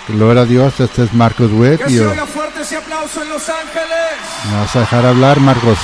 Gloria a Dios, este es Marcos Witt. Que se oiga fuerte ese aplauso en Los Ángeles. ¿Me vas a dejar hablar, Marcos?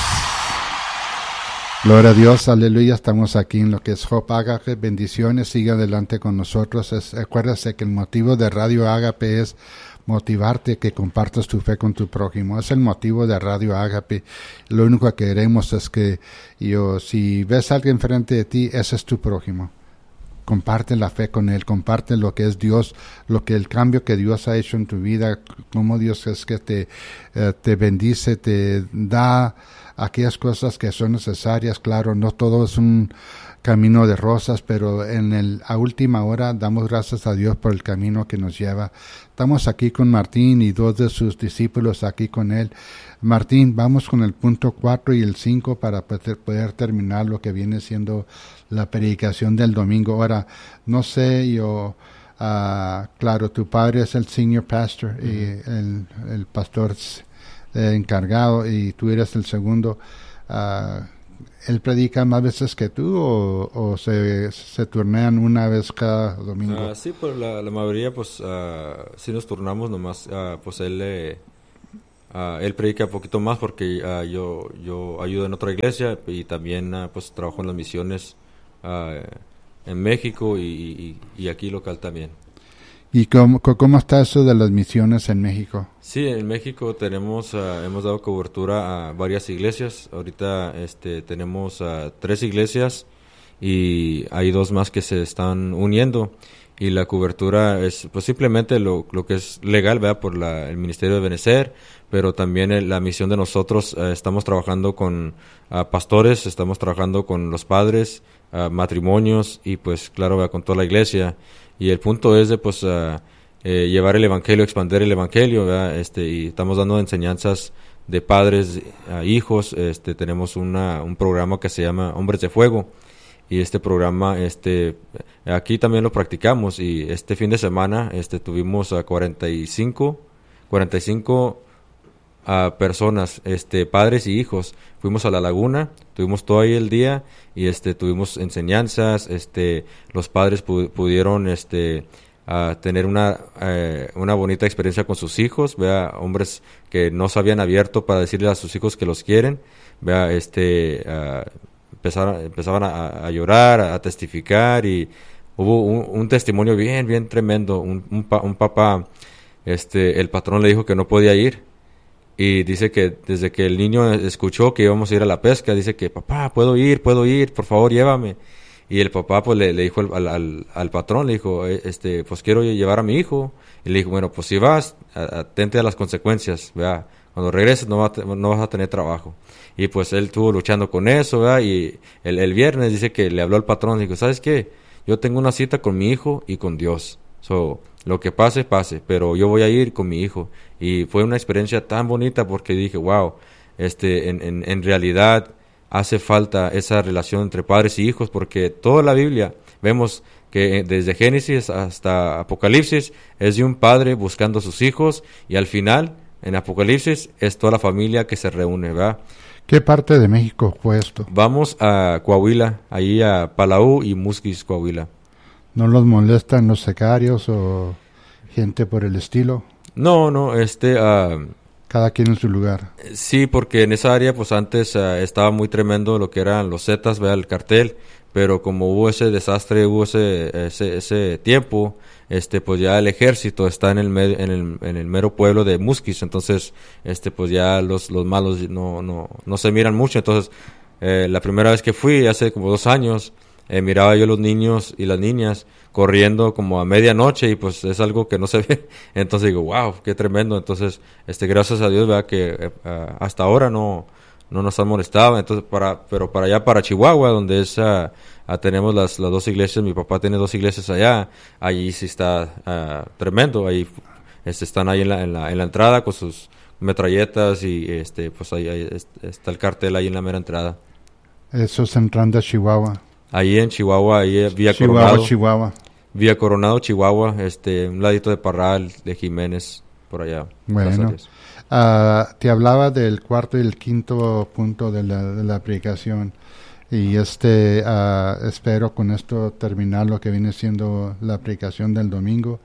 Gloria a Dios, aleluya, estamos aquí en lo que es Hope Agape, bendiciones, siga adelante con nosotros. Acuérdese que el motivo de Radio Agape es motivarte que compartas tu fe con tu prójimo. Es el motivo de Radio Agape. Lo único que queremos es que si ves a alguien frente de ti, ese es tu prójimo. Comparte la fe con él, comparte lo que es Dios, el cambio que Dios ha hecho en tu vida, cómo Dios es que te bendice, te da aquellas cosas que son necesarias. Claro, no todo es un camino de rosas, pero a última hora damos gracias a Dios por el camino que nos lleva. Estamos aquí con Martín y 2 de sus discípulos aquí con él. Martín, vamos con el punto 4 y el 5 para poder terminar lo que viene siendo la predicación del domingo. Ahora, no sé, claro, tu padre es el senior pastor y el pastor encargado y tú eres el segundo. ¿Él predica más veces que tú o se turnean una vez cada domingo? Sí, pues la mayoría, pues, sí nos turnamos nomás, pues él predica un poquito más porque yo ayudo en otra iglesia y también, pues, trabajo en las misiones en México y aquí local también. ¿Y cómo está eso de las misiones en México? Sí, en México hemos dado cobertura a varias iglesias. Ahorita tenemos 3 iglesias y hay 2 más que se están uniendo. Y la cobertura es pues simplemente lo que es legal, ¿verdad? Por el Ministerio de Benecer, pero también la misión de nosotros, estamos trabajando con pastores, estamos trabajando con los padres, matrimonios y pues claro, ¿verdad? Con toda la iglesia. Y el punto es de pues llevar el evangelio, expandir el evangelio, ¿verdad? Y estamos dando enseñanzas de padres a hijos. Tenemos un programa que se llama Hombres de Fuego y este programa aquí también lo practicamos y este fin de semana tuvimos a 45 personas, padres y hijos. Fuimos a la laguna, tuvimos todo ahí el día y tuvimos enseñanzas. Los padres pudieron tener una bonita experiencia con sus hijos, vea, hombres que no se habían abierto para decirle a sus hijos que los quieren, vea, empezaban a llorar, a testificar y hubo un testimonio bien tremendo. Un papá, el patrón le dijo que no podía ir. Y dice que desde que el niño escuchó que íbamos a ir a la pesca, dice que papá, puedo ir, por favor, llévame. Y el papá pues le dijo al patrón, le dijo, pues quiero llevar a mi hijo. Y le dijo, bueno, pues si vas, atente a las consecuencias, ¿verdad? Cuando regreses no vas a tener trabajo. Y pues él estuvo luchando con eso, ¿verdad? Y el viernes dice que le habló al patrón, le dijo, ¿sabes qué? Yo tengo una cita con mi hijo y con Dios. Lo que pase, pero yo voy a ir con mi hijo. Y fue una experiencia tan bonita porque dije, wow, en realidad hace falta esa relación entre padres y hijos, porque toda la Biblia vemos que desde Génesis hasta Apocalipsis es de un padre buscando a sus hijos y al final, en Apocalipsis, es toda la familia que se reúne, ¿verdad? ¿Qué parte de México fue esto? Vamos a Coahuila, ahí a Palau y Musquis, Coahuila. ¿No los molestan los secarios o gente por el estilo? No, cada quien en su lugar. Sí, porque en esa área pues antes estaba muy tremendo lo que eran los Zetas, ¿verdad? El cartel, pero como hubo ese desastre, hubo ese tiempo, pues ya el ejército está en el mero pueblo de Musquis, entonces pues ya los malos no se miran mucho. Entonces la primera vez que fui hace como 2 años, miraba yo los niños y las niñas corriendo como a medianoche y pues es algo que no se ve. Entonces digo, wow, qué tremendo. Entonces, gracias a Dios, ¿verdad? Que hasta ahora no nos han molestado. Entonces, pero para allá, para Chihuahua, donde tenemos las 2 iglesias, mi papá tiene 2 iglesias allá, allí sí está tremendo. Ahí están ahí en la entrada con sus metralletas y pues ahí está el cartel ahí en la mera entrada. Eso es entrando a Chihuahua. Ahí en Chihuahua, ahí Vía Chihuahua. Vía Coronado, Chihuahua, un ladito de Parral, de Jiménez, por allá. Bueno, te hablaba del 4 y el 5 punto de la predicación y espero con esto terminar lo que viene siendo la predicación del domingo.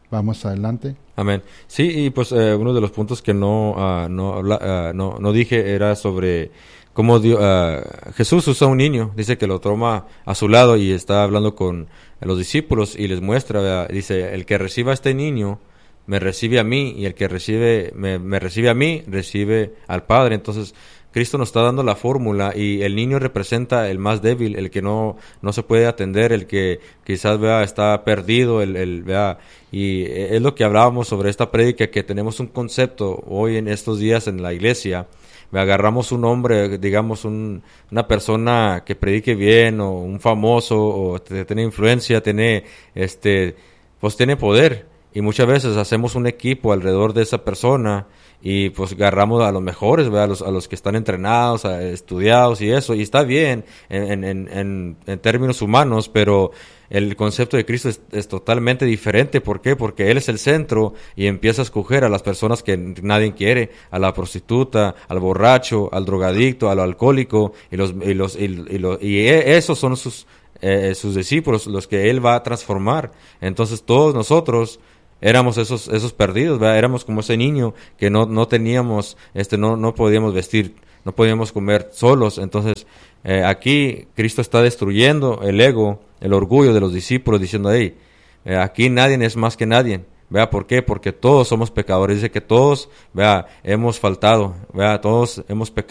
Vamos adelante. Amén. Sí, y pues uno de los puntos que no dije era sobre cómo Jesús usa a un niño. Dice que lo toma a su lado y está hablando con los discípulos y les muestra, ¿verdad? Dice, el que reciba a este niño me recibe a mí, y el que me recibe a mí recibe al Padre. Entonces Cristo nos está dando la fórmula, y el niño representa el más débil, el que no se puede atender, el que quizás está perdido, y es lo que hablábamos sobre esta prédica, que tenemos un concepto hoy en estos días en la iglesia. Agarramos un hombre, digamos una persona que predique bien, o un famoso, o tiene influencia, pues tiene poder, y muchas veces hacemos un equipo alrededor de esa persona, y pues agarramos a los mejores, ¿verdad? A los que están entrenados, estudiados y eso, y está bien en términos humanos, pero el concepto de Cristo es totalmente diferente. ¿Por qué? Porque Él es el centro, y empieza a escoger a las personas que nadie quiere, a la prostituta, al borracho, al drogadicto, al alcohólico, y esos son sus discípulos, los que Él va a transformar. Entonces todos nosotros éramos esos perdidos, ¿verdad? Éramos como ese niño que no teníamos, no podíamos vestir, no podíamos comer solos. Entonces aquí Cristo está destruyendo el ego, el orgullo de los discípulos, diciendo, hey, aquí nadie es más que nadie. ¿Vea por qué? Porque todos somos pecadores. Dice que todos, hemos faltado, todos hemos pecado.